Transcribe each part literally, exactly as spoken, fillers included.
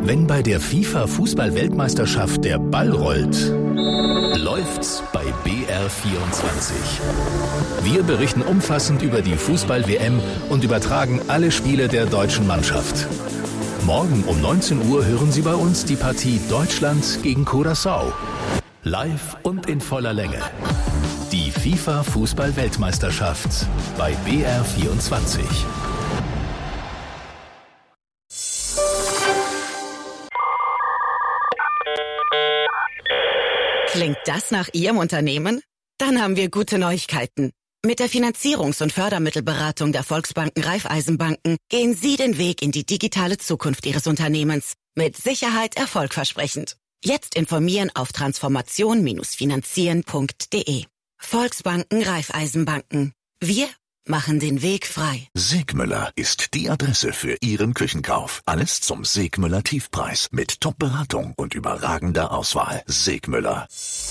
Wenn bei der FIFA-Fußball-Weltmeisterschaft der Ball rollt, läuft's bei B R vierundzwanzig. Wir berichten umfassend über die Fußball-W M und übertragen alle Spiele der deutschen Mannschaft. Morgen um neunzehn Uhr hören Sie bei uns die Partie Deutschland gegen Curaçao. Live und in voller Länge. Die FIFA-Fußball-Weltmeisterschaft bei B R vierundzwanzig. Klingt das nach Ihrem Unternehmen? Dann haben wir gute Neuigkeiten. Mit der Finanzierungs- und Fördermittelberatung der Volksbanken Raiffeisenbanken gehen Sie den Weg in die digitale Zukunft Ihres Unternehmens. Mit Sicherheit erfolgversprechend. Jetzt informieren auf transformation Bindestrich finanzieren Punkt de. Volksbanken Raiffeisenbanken. Wir machen den Weg frei. Segmüller ist die Adresse für Ihren Küchenkauf. Alles zum Segmüller Tiefpreis mit Top-Beratung und überragender Auswahl. Segmüller.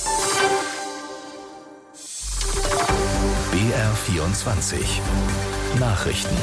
B R vierundzwanzig. Nachrichten.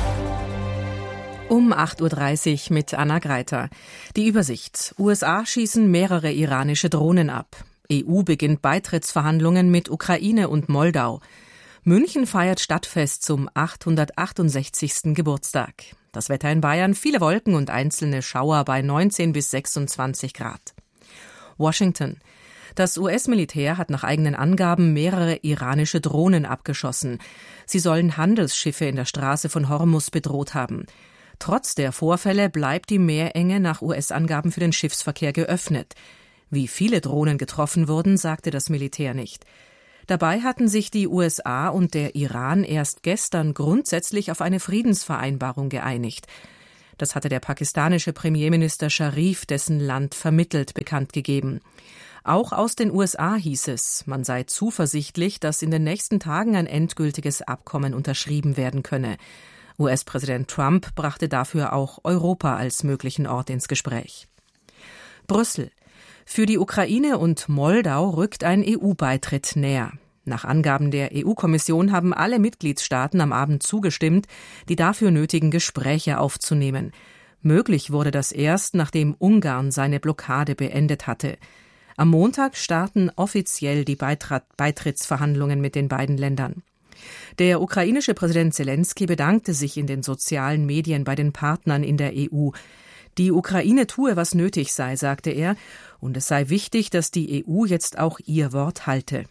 Um acht Uhr dreißig mit Anna Greiter. Die Übersicht. U S A schießen mehrere iranische Drohnen ab. E U beginnt Beitrittsverhandlungen mit Ukraine und Moldau. München feiert Stadtfest zum achthundertachtundsechzigsten Geburtstag. Das Wetter in Bayern, viele Wolken und einzelne Schauer bei neunzehn bis sechsundzwanzig Grad. Washington. Das U S-Militär hat nach eigenen Angaben mehrere iranische Drohnen abgeschossen. Sie sollen Handelsschiffe in der Straße von Hormuz bedroht haben. Trotz der Vorfälle bleibt die Meerenge nach U S-Angaben für den Schiffsverkehr geöffnet. Wie viele Drohnen getroffen wurden, sagte das Militär nicht. Dabei hatten sich die U S A und der Iran erst gestern grundsätzlich auf eine Friedensvereinbarung geeinigt. Das hatte der pakistanische Premierminister Sharif, dessen Land vermittelt, bekannt gegeben. Auch aus den U S A hieß es, man sei zuversichtlich, dass in den nächsten Tagen ein endgültiges Abkommen unterschrieben werden könne. U S-Präsident Trump brachte dafür auch Europa als möglichen Ort ins Gespräch. Brüssel. Für die Ukraine und Moldau rückt ein E U-Beitritt näher. Nach Angaben der E U-Kommission haben alle Mitgliedstaaten am Abend zugestimmt, die dafür nötigen Gespräche aufzunehmen. Möglich wurde das erst, nachdem Ungarn seine Blockade beendet hatte. Am Montag starten offiziell die Beitrittsverhandlungen mit den beiden Ländern. Der ukrainische Präsident Zelensky bedankte sich in den sozialen Medien bei den Partnern in der E U. Die Ukraine tue, was nötig sei, sagte er, und es sei wichtig, dass die E U jetzt auch ihr Wort halte.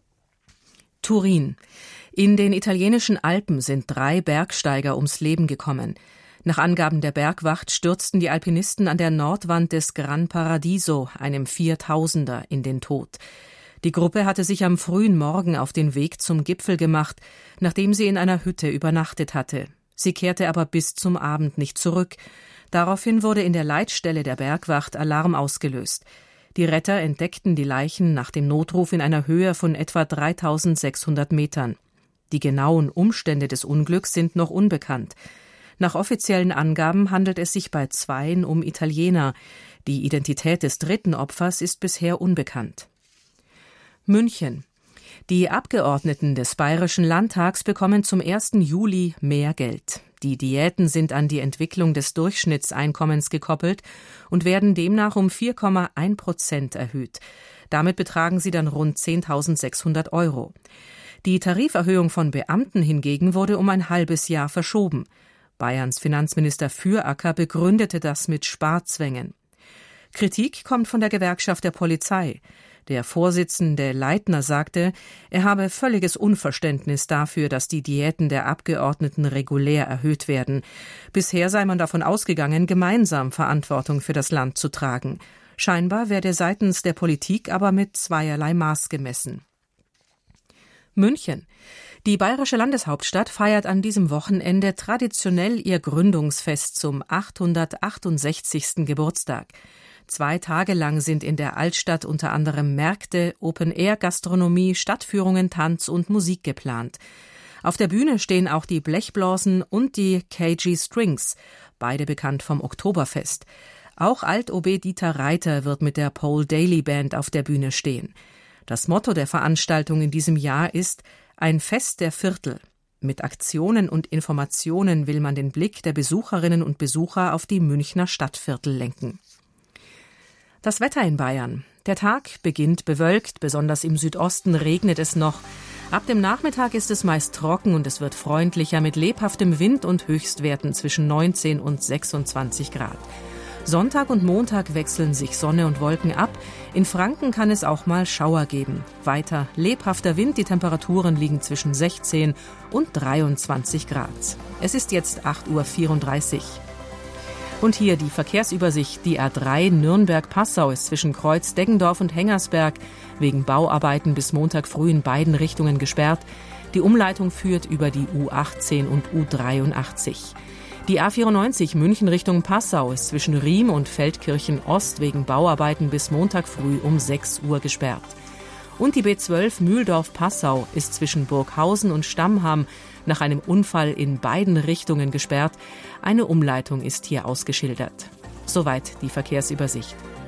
Turin. In den italienischen Alpen sind drei Bergsteiger ums Leben gekommen. Nach Angaben der Bergwacht stürzten die Alpinisten an der Nordwand des Gran Paradiso, einem Viertausender, in den Tod. Die Gruppe hatte sich am frühen Morgen auf den Weg zum Gipfel gemacht, nachdem sie in einer Hütte übernachtet hatte. Sie kehrte aber bis zum Abend nicht zurück. Daraufhin wurde in der Leitstelle der Bergwacht Alarm ausgelöst. Die Retter entdeckten die Leichen nach dem Notruf in einer Höhe von etwa dreitausendsechshundert Metern. Die genauen Umstände des Unglücks sind noch unbekannt. Nach offiziellen Angaben handelt es sich bei zweien um Italiener. Die Identität des dritten Opfers ist bisher unbekannt. München. Die Abgeordneten des Bayerischen Landtags bekommen zum ersten Juli mehr Geld. Die Diäten sind an die Entwicklung des Durchschnittseinkommens gekoppelt und werden demnach um vier Komma eins Prozent erhöht. Damit betragen sie dann rund zehntausendsechshundert Euro. Die Tariferhöhung von Beamten hingegen wurde um ein halbes Jahr verschoben. Bayerns Finanzminister Füracker begründete das mit Sparzwängen. Kritik kommt von der Gewerkschaft der Polizei. Der Vorsitzende Leitner sagte, er habe völliges Unverständnis dafür, dass die Diäten der Abgeordneten regulär erhöht werden. Bisher sei man davon ausgegangen, gemeinsam Verantwortung für das Land zu tragen. Scheinbar werde seitens der Politik aber mit zweierlei Maß gemessen. München. Die bayerische Landeshauptstadt feiert an diesem Wochenende traditionell ihr Gründungsfest zum achthundertachtundsechzigsten Geburtstag. Zwei Tage lang sind in der Altstadt unter anderem Märkte, Open-Air-Gastronomie, Stadtführungen, Tanz und Musik geplant. Auf der Bühne stehen auch die Blechblasen und die K G Strings, beide bekannt vom Oktoberfest. Auch Alt-O B Dieter Reiter wird mit der Pole Daily Band auf der Bühne stehen. Das Motto der Veranstaltung in diesem Jahr ist »Ein Fest der Viertel«. Mit Aktionen und Informationen will man den Blick der Besucherinnen und Besucher auf die Münchner Stadtviertel lenken. Das Wetter in Bayern. Der Tag beginnt bewölkt, besonders im Südosten regnet es noch. Ab dem Nachmittag ist es meist trocken und es wird freundlicher mit lebhaftem Wind und Höchstwerten zwischen neunzehn und sechsundzwanzig Grad. Sonntag und Montag wechseln sich Sonne und Wolken ab. In Franken kann es auch mal Schauer geben. Weiter lebhafter Wind, die Temperaturen liegen zwischen sechzehn und dreiundzwanzig Grad. Es ist jetzt acht Uhr vierunddreißig. Und hier die Verkehrsübersicht. Die A drei Nürnberg-Passau ist zwischen Kreuz-Deggendorf und Hengersberg wegen Bauarbeiten bis Montag früh in beiden Richtungen gesperrt. Die Umleitung führt über die U achtzehn und U dreiundachtzig. Die A vierundneunzig München Richtung Passau ist zwischen Riem und Feldkirchen Ost wegen Bauarbeiten bis Montag früh um sechs Uhr gesperrt. Und die B zwölf Mühldorf-Passau ist zwischen Burghausen und Stammham nach einem Unfall in beiden Richtungen gesperrt. Eine Umleitung ist hier ausgeschildert. Soweit die Verkehrsübersicht.